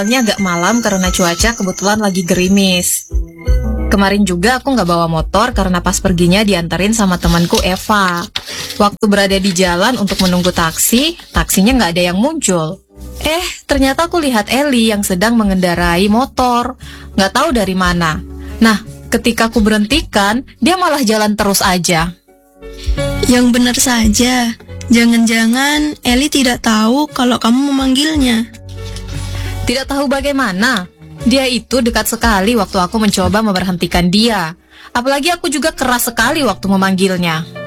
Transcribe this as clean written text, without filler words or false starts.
Ini agak malam karena cuaca kebetulan lagi gerimis. Kemarin juga aku nggak bawa motor karena pas perginya dianterin sama temanku Eva. Waktu berada di jalan untuk menunggu taksi, taksinya nggak ada yang muncul. Ternyata aku lihat Eli yang sedang mengendarai motor. Nggak tahu dari mana. Nah, ketika aku berhentikan, dia malah jalan terus aja. Yang benar saja. Jangan-jangan Eli tidak tahu kalau kamu memanggilnya. Tidak tahu bagaimana. Dia itu dekat sekali waktu aku mencoba memberhentikan dia. Apalagi aku juga keras sekali waktu memanggilnya.